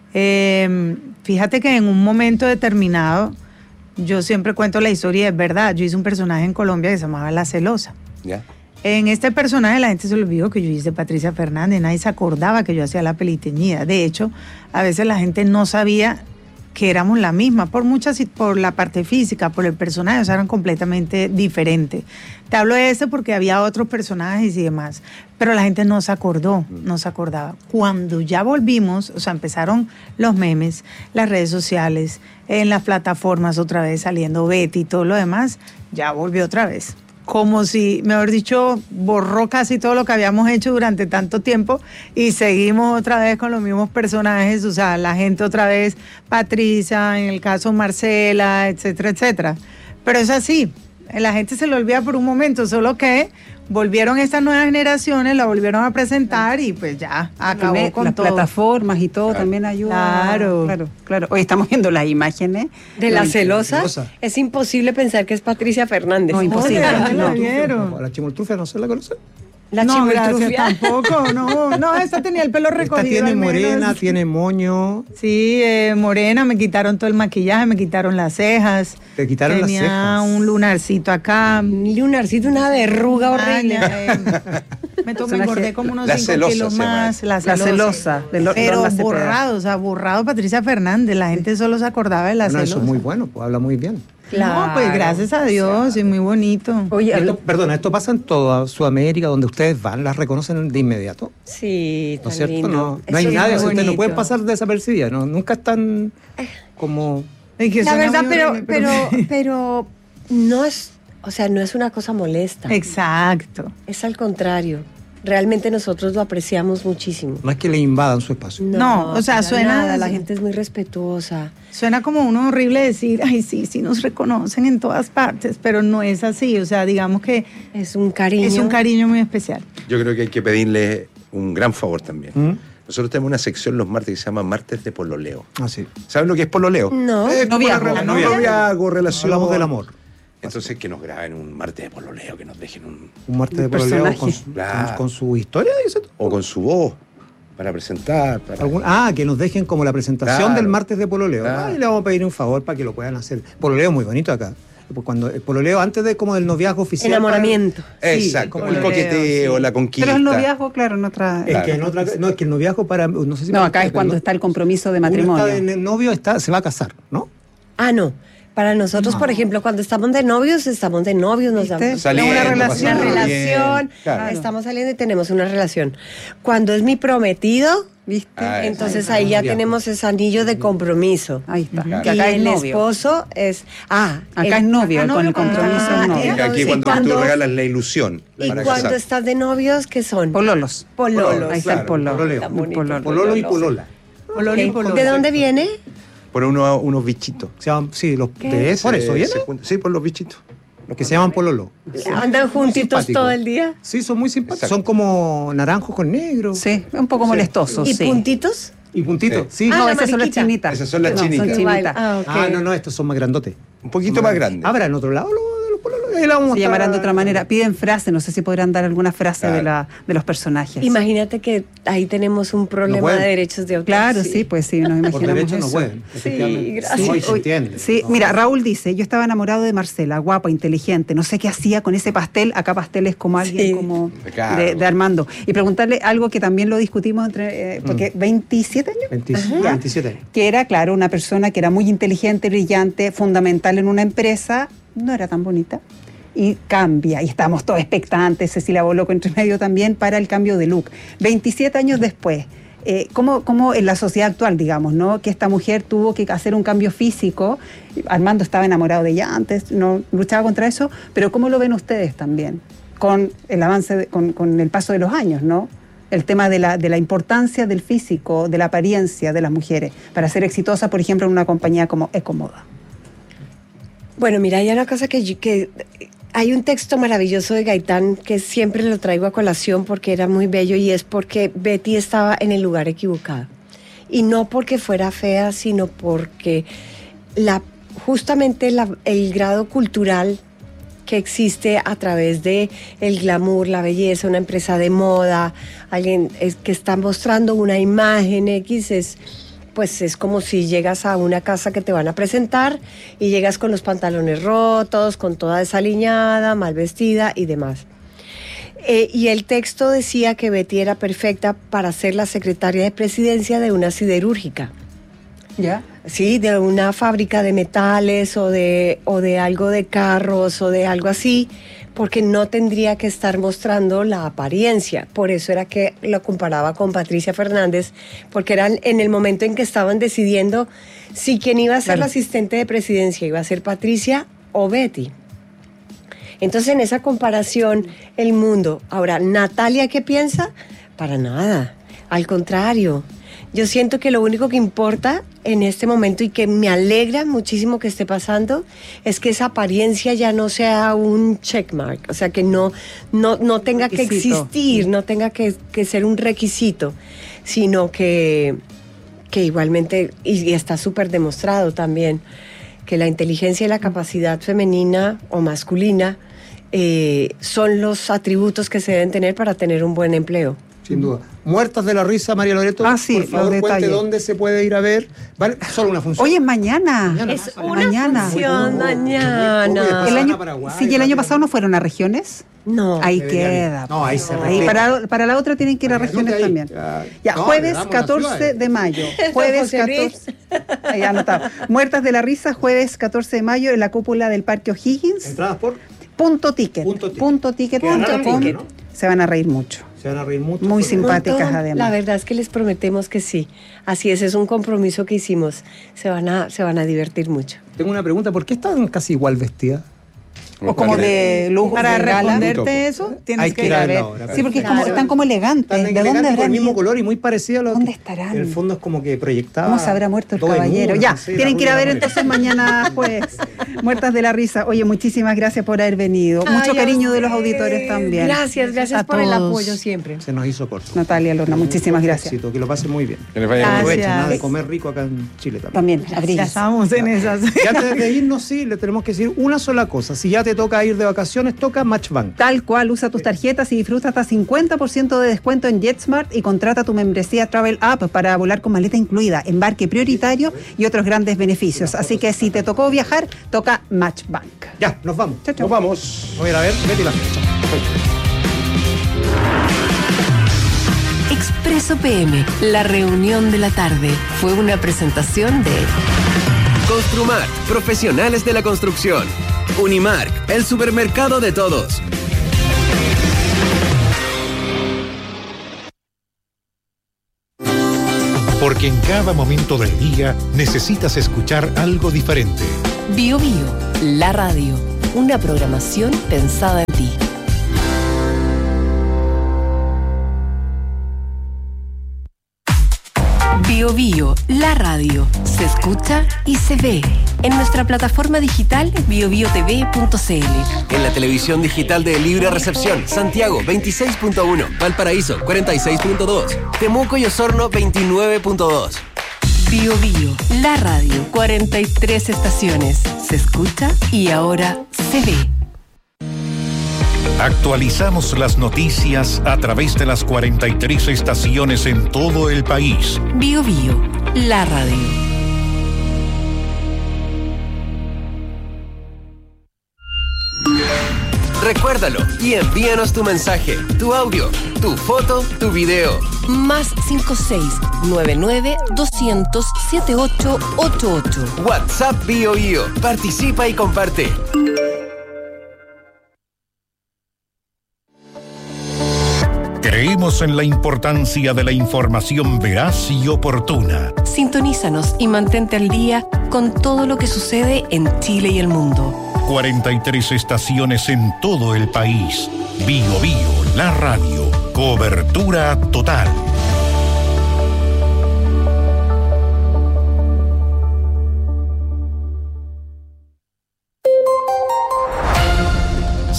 Eh, fíjate que en un momento determinado, yo siempre cuento la historia, es verdad, yo hice un personaje en Colombia que se llamaba La Celosa. ¿Ya? En este personaje la gente se olvidó que yo hice Patricia Fernández, nadie se acordaba que yo hacía la peliteñida. De hecho, a veces la gente no sabía que éramos la misma, por muchas, por la parte física, por el personaje, o sea, eran completamente diferentes. Te hablo de ese porque había otros personajes y demás, pero la gente no se acordó, no se acordaba. Cuando ya volvimos, o sea, empezaron los memes, las redes sociales, en las plataformas otra vez saliendo Betty y todo lo demás, ya volvió otra vez. Como si, mejor dicho, borró casi todo lo que habíamos hecho durante tanto tiempo y seguimos otra vez con los mismos personajes, o sea, la gente otra vez, Patricia, en el caso Marcela, etcétera, etcétera. Pero es así, la gente se lo olvida por un momento, solo que volvieron estas nuevas generaciones, la volvieron a presentar y pues ya acabó También, con las todo. plataformas y todo Claro. también ayudan. Claro. claro, claro. Hoy estamos viendo las imágenes De la Hoy- celosa, es imposible pensar que es Patricia Fernández. No, imposible. Oye, La la vieron. La chimoltrufia, ¿no se la conoce? La no, gracias, chimoltrufia. tampoco, no, no, esta tenía el pelo recogido. Esta tiene al menos. morena, tiene moño. Sí, eh, morena, me quitaron todo el maquillaje, me quitaron las cejas. Te quitaron Tenía las cejas. un lunarcito acá. Un lunarcito, una verruga horrible. Ay, eh, me, to- me engordé como unos La cinco celosa kilos se llama más. La La celosa. celosa. de Lo- Pero Lorna Cepeda. borrado, o sea, borrado Patricia Fernández. La gente solo se acordaba de la Bueno, celosa. eso es muy bueno, pues habla muy bien. No, pues gracias a Dios, y muy bonito. Oye, Esto, perdona, esto pasa en toda Sudamérica, donde ustedes van, las reconocen de inmediato. Sí, ¿No es tan cierto? lindo. No, no Eso hay es nadie, muy ustedes no bonito. pueden pasar desapercibidas, ¿no? Nunca están como... Es que La suena verdad, muy pero, horrible, pero, pero no es, o sea, no es una cosa molesta. Exacto. Es al contrario. Realmente nosotros lo apreciamos muchísimo. No es que le invadan su espacio. No, o sea, para suena- nada, la gente es muy respetuosa. Suena como uno horrible decir, ay, sí, sí nos reconocen en todas partes, pero no es así. O sea, digamos que es un cariño. Es un cariño muy especial. Yo creo que hay que pedirle un gran favor también. ¿Mm? Nosotros tenemos una sección los martes que se llama Martes de Pololeo. Ah, sí. ¿Saben lo que es pololeo? No. Es como Noviazgo. una rela- Noviazgo. noviazgo, relación. Hablamos del amor. Entonces que nos graben un martes de pololeo, que nos dejen un... Un martes de Un pololeo personaje. con, su- Claro. con, con su historia, dice tú. O con su voz, para presentar. Para... Algún- ah, que nos dejen como la presentación Claro. del martes de pololeo. Claro. Ah, y le vamos a pedir un favor para que lo puedan hacer. Pololeo muy bonito acá. Pues cuando el pololeo antes de como del noviazgo oficial. Enamoramiento. para- Sí, Exacto, como el el- coqueteo, la conquista. Pero el noviazgo, claro, en otra... Es que en otra, no, es que el noviazgo para. No, sé si No, para acá es ustedes, cuando ¿no? está el compromiso de Uno matrimonio. está en el novio, está, se va a casar, ¿no? Ah, no. Para nosotros, por ejemplo, cuando estamos de novios, estamos de novios, nos ¿Viste? damos Saliendo, una relación, pasando una bien. relación, Claro. estamos saliendo y tenemos una relación. Cuando es mi prometido, ¿Viste? Ah, entonces está. ahí ya Noviazgo. tenemos ese anillo de compromiso. Ahí está. Claro. Que Y acá es el novio. esposo es... Ah, Acá el- es novio, acá con el novio, compromiso ah, es novio. Porque aquí Sí, cuando, cuando- tú regalas la ilusión ¿Y para cuando casar. estás de novios, qué son? Pololos. Pololos. Ahí está el Claro, pololo. pololeo. Tan bonito. Pololo. Pololo y polola. Pololo y Ok. pololo. ¿De dónde viene? Por uno, unos bichitos. Se llaman, sí, los, ¿Qué? de por eso Se- viene. se juntan- sí, por los bichitos. Los que se llaman pololo. Andan juntitos simpático. todo el día. Sí, son muy simpáticos. Exacto. Son como naranjos con negro. Sí, es un poco molestoso, ¿Y sí. puntitos? Y puntitos. Sí. Sí. Ah, No, la esas son las mariquita. chinitas. Esas son las No, chinitas. Son Igual. chinitas. Ah, ok. Ah, no, no, estos son más grandotes. Un poquito más grande. ¿Habrá en otro lado los de los pololos? Ahí la vamos a Se mostrar. llamarán de otra manera. Piden frases, no sé si podrán dar alguna frase Claro. de, la, de los personajes. Imagínate que ahí tenemos un problema pueden. de derechos de autor. Claro, sí, pues sí, nos imaginamos Por derecho no eso. pueden. efectivamente. gracias. Sí, Hoy- se entiende. Sí, No. mira, Raúl dice, yo estaba enamorado de Marcela, guapa, inteligente, no sé qué hacía con ese pastel, acá pastel es como alguien Sí. como Claro. de, de Armando. Y preguntarle algo que también lo discutimos entre, eh, porque veintisiete años, veinte, Ya. veintisiete años. que era, claro, una persona que era muy inteligente, brillante, fundamental en una empresa, no era tan bonita. Y cambia, y estamos todos expectantes, Cecilia Boloco entre medio también, para el cambio de look. veintisiete años después, eh, ¿cómo, cómo en la sociedad actual, digamos, ¿no? Que esta mujer tuvo que hacer un cambio físico? Armando estaba enamorado de ella antes, no luchaba contra eso, pero ¿cómo lo ven ustedes también? Con el avance, de- con, con el paso de los años, ¿no? El tema de la, de la importancia del físico, de la apariencia de las mujeres, para ser exitosa, por ejemplo, en una compañía como Ecomoda. Bueno, mira, hay una cosa que, yo- que hay un texto maravilloso de Gaitán que siempre lo traigo a colación porque era muy bello y es porque Betty estaba en el lugar equivocado. Y no porque fuera fea, sino porque la, justamente la- el grado cultural que existe a través de el glamour, la belleza, una empresa de moda, alguien es, que está mostrando una imagen X, es, pues es como si llegas a una casa que te van a presentar y llegas con los pantalones rotos, con toda desaliñada, mal vestida y demás. Eh, y el texto decía que Betty era perfecta para ser la secretaria de presidencia de una siderúrgica. ¿Ya? Sí, de una fábrica de metales o de, o de algo de carros o de algo así, porque no tendría que estar mostrando la apariencia. Por eso era que lo comparaba con Patricia Fernández, porque eran en el momento en que estaban decidiendo si quien iba a ser Claro. la asistente de presidencia iba a ser Patricia o Betty. Entonces, en esa comparación, el mundo. Ahora, ¿Natalia qué piensa? Para nada. Al contrario. Yo siento que lo único que importa en este momento y que me alegra muchísimo que esté pasando es que esa apariencia ya no sea un checkmark, o sea, que no, no, no tenga que Requisito. existir, no tenga que, que ser un requisito, sino que, que igualmente, y, y está súper demostrado también, que la inteligencia y la capacidad femenina o masculina eh, son los atributos que se deben tener para tener un buen empleo. Sin duda. Muertas de la risa, María Loreto. Ah, sí, por favor, los cuente detalles. dónde se puede ir a ver. ¿Vale? Solo una función. Oye, es mañana. Es una mañana. función Muy mañana. El año, Paraguay, sí, y el año pasado no fueron a regiones. No. Ahí Deberían ir. queda. No, ahí se Ahí respeta. para, para la otra tienen que ir a Anote regiones ahí. también. Ya. Ya, No, jueves le damos las catorce ciudades. de mayo. Jueves José Luis. catorce. Ahí anotado. Muertas de la risa, jueves catorce de mayo en la cúpula del Parque O'Higgins. Entradas por. Punto ticket. Punto ticket. Punto ticket. Que ganaron punto com. ticket, ¿no? Se van a reír mucho. Se van a reír mucho. Muy porque- simpáticas, Montón. además. La verdad es que les prometemos que sí. Así es, es un compromiso que hicimos. Se van a, se van a divertir mucho. Tengo una pregunta. ¿Por qué están casi igual vestidas? O como de lujo. Para de gala. responderte eso, tienes Hay que que ir a ir a ver. verla ahora. Sí, porque es como- Claro. están como elegantes. Están ¿De dónde elegantes con el habrán mismo ido? color y muy parecido a lo ¿Dónde que- estarán? El fondo es como que proyectaba. ¿Cómo se habrá muerto el Doble caballero? moon, Ya, no sé, la tienen que ir a ver rubia entonces mañana jueves. Muertas de la risa. Oye, muchísimas gracias por haber venido. Mucho Ay, cariño a de los ustedes. auditores también. Gracias, gracias A por el todos. apoyo siempre. Se nos hizo corto. Natalia Lorna, muchísimas gracias. Éxito, que lo pasen muy bien. Que les vaya muy bien. Aprovechen Gracias. nada de comer rico acá en Chile también. También, Ya abrillos. estamos en esas. Y antes de irnos, sí, le tenemos que decir una sola cosa. Si ya te toca ir de vacaciones, toca Matchbank. Tal cual, usa tus tarjetas y disfruta hasta cincuenta por ciento de descuento en JetSmart y contrata tu membresía Travel App para volar con maleta incluida, embarque prioritario y otros grandes beneficios. Así que si te tocó viajar, toca Matchbank. Ya, nos vamos. Chao, chao. Nos vamos. Voy a ir a ver, Betty la Expreso P M, la reunión de la tarde, fue una presentación de Construmart, profesionales de la construcción. Unimark, el supermercado de todos. Porque en cada momento del día necesitas escuchar algo diferente. Bio Bio, la radio, una programación pensada en ti. Bio Bio, la radio, se escucha y se ve en nuestra plataforma digital bio bio t v punto c l. En la televisión digital de libre recepción, Santiago veintiséis punto uno, Valparaíso cuarenta y seis punto dos, Temuco y Osorno veintinueve punto dos. Bio Bio, la radio, cuarenta y tres estaciones, se escucha y ahora se ve. Actualizamos las noticias a través de las cuarenta y tres estaciones en todo el país. Bio Bio, la radio. Recuérdalo y envíanos tu mensaje, tu audio, tu foto, tu video. Más cinco seis nueve nueve doscientos setenta y ocho ochenta y ocho. WhatsApp Bio Bio. Participa y comparte. Creemos en la importancia de la información veraz y oportuna. Sintonízanos y mantente al día con todo lo que sucede en Chile y el mundo. cuarenta y tres estaciones en todo el país. Bio Bio, la radio. Cobertura total.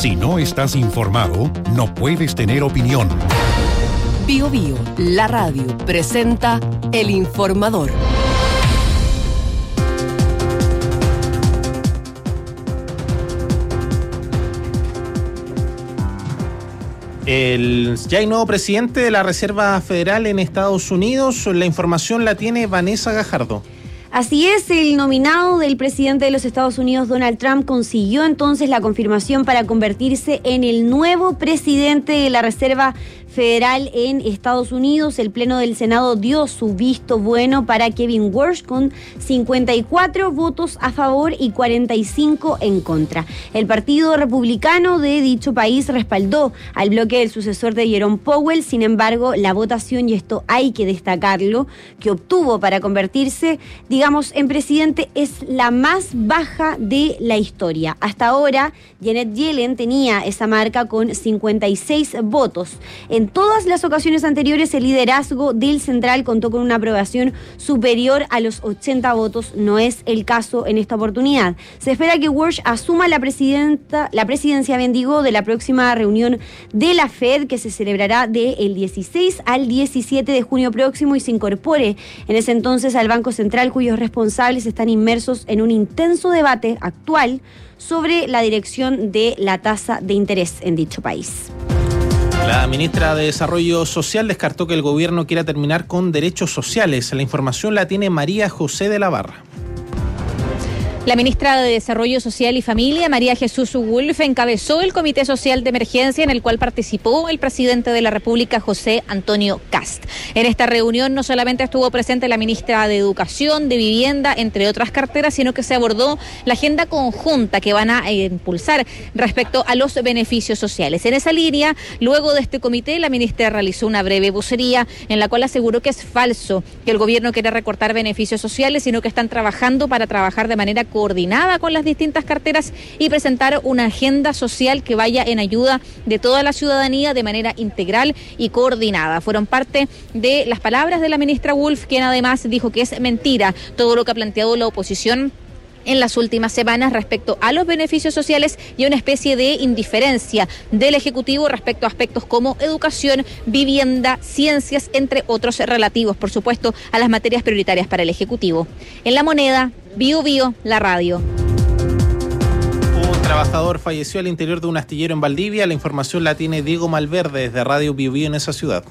Si no estás informado, no puedes tener opinión. Bio Bio, la radio, presenta El Informador. El ya hay nuevo presidente de la Reserva Federal en Estados Unidos. La información la tiene Vanessa Gajardo. Así es, el nominado del presidente de los Estados Unidos, Donald Trump, consiguió entonces la confirmación para convertirse en el nuevo presidente de la Reserva Federal en Estados Unidos. El Pleno del Senado dio su visto bueno para Kevin Warsh con cincuenta y cuatro votos a favor y cuarenta y cinco en contra. El Partido Republicano de dicho país respaldó al bloque del sucesor de Jerome Powell. Sin embargo, la votación, y esto hay que destacarlo, que obtuvo para convertirse, digamos, en presidente es la más baja de la historia. Hasta ahora, Janet Yellen tenía esa marca con cincuenta y seis votos. En todas las ocasiones anteriores, el liderazgo del central contó con una aprobación superior a los ochenta votos. No es el caso en esta oportunidad. Se espera que Warsh asuma la, presidenta, la presidencia, bien digo, de la próxima reunión de la Fed, que se celebrará del dieciséis al diecisiete de junio próximo, y se incorpore en ese entonces al Banco Central, cuyos responsables están inmersos en un intenso debate actual sobre la dirección de la tasa de interés en dicho país. La ministra de Desarrollo Social descartó que el gobierno quiera terminar con derechos sociales. La información la tiene María José de la Barra. La ministra de Desarrollo Social y Familia, María Jesús Wolf, encabezó el Comité Social de Emergencia en el cual participó el presidente de la República, José Antonio Kast. En esta reunión no solamente estuvo presente la ministra de Educación, de Vivienda, entre otras carteras, sino que se abordó la agenda conjunta que van a eh, impulsar respecto a los beneficios sociales. En esa línea, luego de este comité, la ministra realizó una breve vocería en la cual aseguró que es falso que el gobierno quiera recortar beneficios sociales, sino que están trabajando para trabajar de manera coordinada con las distintas carteras y presentar una agenda social que vaya en ayuda de toda la ciudadanía de manera integral y coordinada. Fueron parte de las palabras de la ministra Wolf, quien además dijo que es mentira todo lo que ha planteado la oposición en las últimas semanas respecto a los beneficios sociales y una especie de indiferencia del Ejecutivo respecto a aspectos como educación, vivienda, ciencias, entre otros relativos, por supuesto, a las materias prioritarias para el Ejecutivo. En La Moneda, Bio Bio, la radio. Un trabajador falleció al interior de un astillero en Valdivia. La información la tiene Diego Malverde desde Radio Bio Bio en esa ciudad.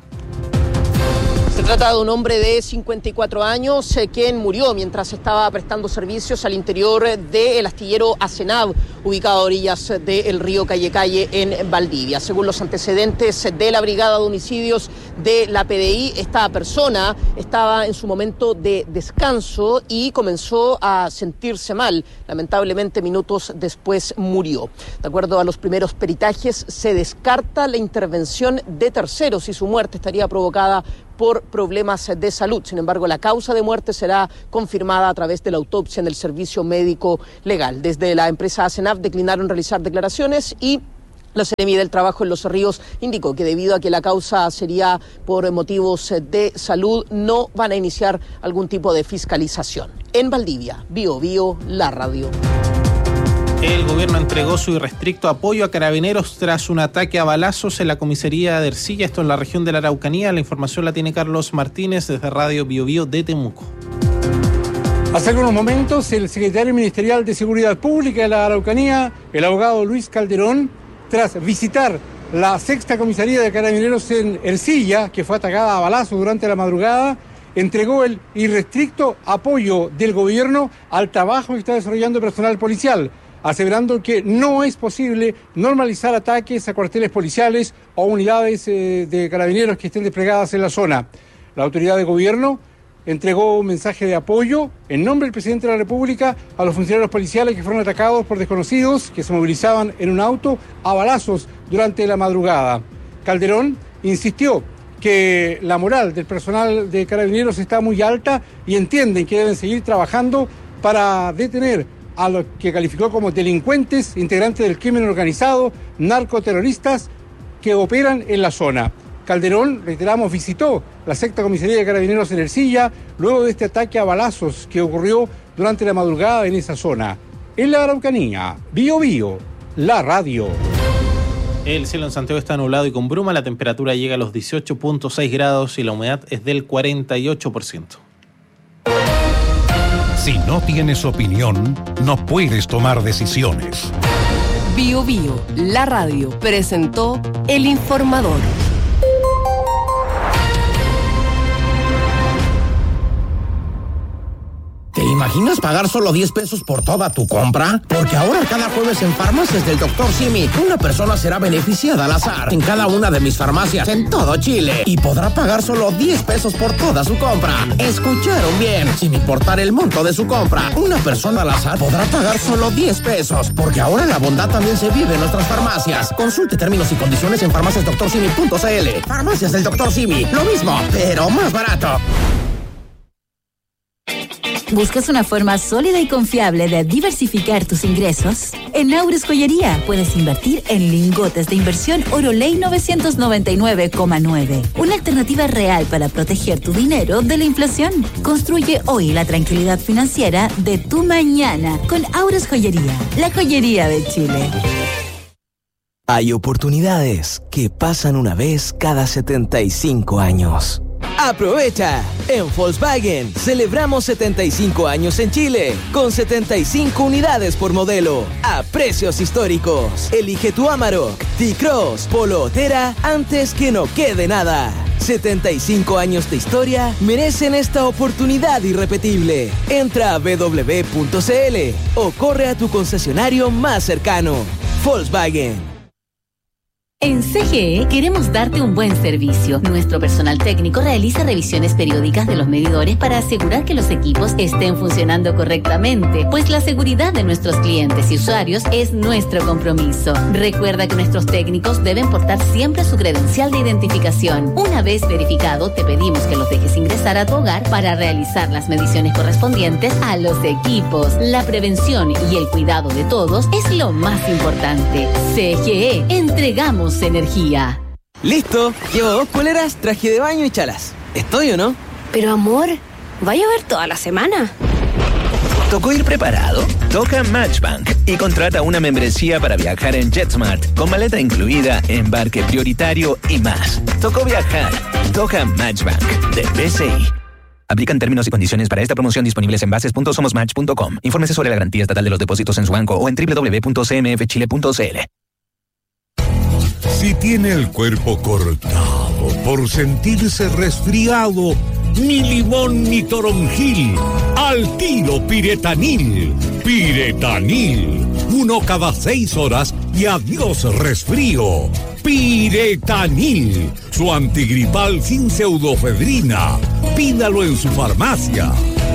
Se trata de un hombre de cincuenta y cuatro años eh, quien murió mientras estaba prestando servicios al interior del astillero Acenab, ubicado a orillas del río Calle Calle en Valdivia. Según los antecedentes de la Brigada de Homicidios de la P D I, esta persona estaba en su momento de descanso y comenzó a sentirse mal. Lamentablemente, minutos después murió. De acuerdo a los primeros peritajes, se descarta la intervención de terceros y su muerte estaría provocada por problemas de salud. Sin embargo, la causa de muerte será confirmada a través de la autopsia en el servicio médico legal. Desde la empresa Acenab declinaron realizar declaraciones y la Seremi del Trabajo en Los Ríos indicó que debido a que la causa sería por motivos de salud, no van a iniciar algún tipo de fiscalización. En Valdivia, Bio Bio, la radio. El gobierno entregó su irrestricto apoyo a carabineros tras un ataque a balazos en la comisaría de Ercilla, esto en la región de la Araucanía. La información la tiene Carlos Martínez desde Radio Bio Bio de Temuco. Hace algunos momentos, el secretario ministerial de Seguridad Pública de la Araucanía, el abogado Luis Calderón, tras visitar la sexta comisaría de carabineros en Ercilla, que fue atacada a balazos durante la madrugada, entregó el irrestricto apoyo del gobierno al trabajo que está desarrollando el personal policial, aseverando que no es posible normalizar ataques a cuarteles policiales o unidades eh, de carabineros que estén desplegadas en la zona. La autoridad de gobierno entregó un mensaje de apoyo en nombre del presidente de la República a los funcionarios policiales que fueron atacados por desconocidos que se movilizaban en un auto a balazos durante la madrugada. Calderón insistió que la moral del personal de carabineros está muy alta y entienden que deben seguir trabajando para detener a los que calificó como delincuentes, integrantes del crimen organizado, narcoterroristas que operan en la zona. Calderón, reiteramos, visitó la sexta comisaría de carabineros en Ercilla luego de este ataque a balazos que ocurrió durante la madrugada en esa zona. En la Araucanía, Bio Bio, la radio. El cielo en Santiago está nublado y con bruma, la temperatura llega a los dieciocho punto seis grados y la humedad es del cuarenta y ocho por ciento. Si no tienes opinión, no puedes tomar decisiones. Bio Bio, la radio, presentó El Informador. ¿Te imaginas pagar solo diez pesos por toda tu compra? Porque ahora cada jueves en Farmacias del doctor Simi, una persona será beneficiada al azar en cada una de mis farmacias en todo Chile y podrá pagar solo diez pesos por toda su compra. ¿Escucharon bien? Sin importar el monto de su compra, una persona al azar podrá pagar solo diez pesos, porque ahora la bondad también se vive en nuestras farmacias. Consulte términos y condiciones en farmacias doctor simi punto c l. Farmacias del doctor Simi, lo mismo, pero más barato. ¿Buscas una forma sólida y confiable de diversificar tus ingresos? En Aures Joyería puedes invertir en lingotes de inversión Oroley novecientos noventa y nueve coma nueve. Una alternativa real para proteger tu dinero de la inflación. Construye hoy la tranquilidad financiera de tu mañana con Aures Joyería, la joyería de Chile. Hay oportunidades que pasan una vez cada setenta y cinco años. ¡Aprovecha! En Volkswagen celebramos setenta y cinco años en Chile, con setenta y cinco unidades por modelo, a precios históricos. Elige tu Amarok, T-Cross, Polo o Terra antes que no quede nada. setenta y cinco años de historia merecen esta oportunidad irrepetible. Entra a doble u doble u doble u punto c l o corre a tu concesionario más cercano. Volkswagen. En C G E queremos darte un buen servicio. Nuestro personal técnico realiza revisiones periódicas de los medidores para asegurar que los equipos estén funcionando correctamente, pues la seguridad de nuestros clientes y usuarios es nuestro compromiso. Recuerda que nuestros técnicos deben portar siempre su credencial de identificación. Una vez verificado, te pedimos que los dejes ingresar a tu hogar para realizar las mediciones correspondientes a los equipos. La prevención y el cuidado de todos es lo más importante. C G E, entregamos energía. Listo, llevo dos poleras, traje de baño y chalas. ¿Estoy o no? Pero amor, ¿va a llover toda la semana? ¿Tocó ir preparado? Toca Matchbank y contrata una membresía para viajar en JetSmart con maleta incluida, embarque prioritario y más. Tocó viajar. Toca Matchbank de B C I. Aplican términos y condiciones para esta promoción disponibles en bases punto somos match punto com. Infórmese sobre la garantía estatal de los depósitos en su banco o en doble u doble u doble u punto c m f chile punto c l. Si tiene el cuerpo cortado por sentirse resfriado, ni limón ni toronjil, al tiro Piretanil. Piretanil, uno cada seis horas y adiós resfrío. Piretanil, su antigripal sin pseudofedrina. Pídalo en su farmacia.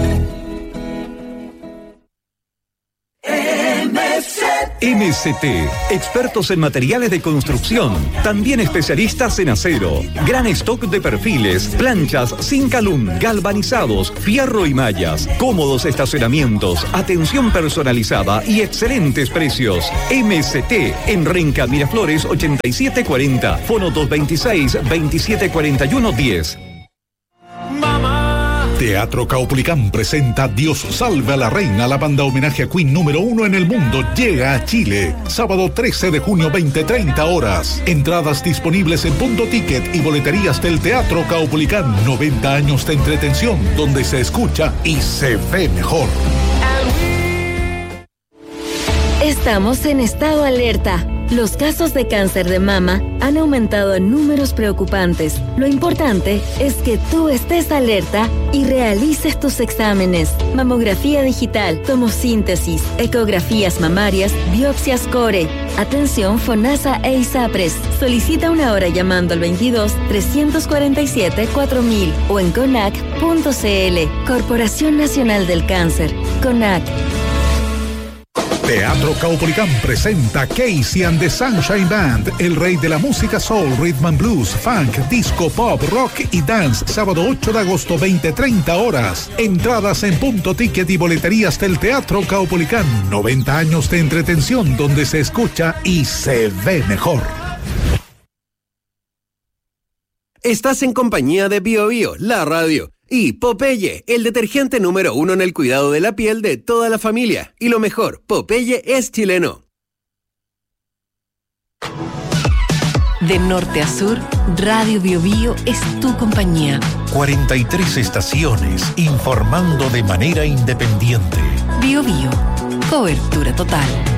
M S T, expertos en materiales de construcción, también especialistas en acero, gran stock de perfiles, planchas, Zincalum, galvanizados, fierro y mallas, cómodos estacionamientos, atención personalizada y excelentes precios. M S T en Renca Miraflores ochenta y siete cuarenta, fono dos veintiséis, veintisiete cuarenta y uno diez. Teatro Caupolicán presenta Dios salve a la reina. La banda homenaje a Queen número uno en el mundo llega a Chile. Sábado trece de junio, veinte treinta horas. Entradas disponibles en Punto Ticket y boleterías del Teatro Caupolicán. noventa años de entretención donde se escucha y se ve mejor. Estamos en estado alerta. Los casos de cáncer de mama han aumentado en números preocupantes. Lo importante es que tú estés alerta y realices tus exámenes. Mamografía digital, tomosíntesis, ecografías mamarias, biopsias core. Atención FONASA e ISAPRES. Solicita una hora llamando al veintidós, trescientos cuarenta y siete, cuatro mil o en conac punto c l. Corporación Nacional del Cáncer. CONAC. Teatro Caupolicán presenta Casey and the Sunshine Band, el rey de la música soul, rhythm and blues, funk, disco, pop, rock y dance, sábado ocho de agosto, veinte treinta horas. Entradas en Punto Ticket y boleterías del Teatro Caupolicán. noventa años de entretención donde se escucha y se ve mejor. Estás en compañía de Bio Bio, la radio. Y Popeye, el detergente número uno en el cuidado de la piel de toda la familia. Y lo mejor, Popeye es chileno. De norte a sur, Radio Bio Bio es tu compañía. cuarenta y tres estaciones informando de manera independiente. Bio Bio, cobertura total.